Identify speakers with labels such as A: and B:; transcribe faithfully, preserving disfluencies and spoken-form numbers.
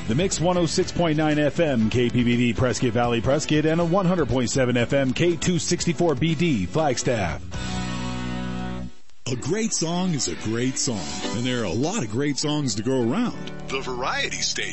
A: The Mix one oh six point nine F M K P B V Prescott Valley Prescott and a one hundred point seven F M K two sixty-four B D Flagstaff.
B: A great song is a great song, and there are a lot of great songs to go around.
C: The Variety Station.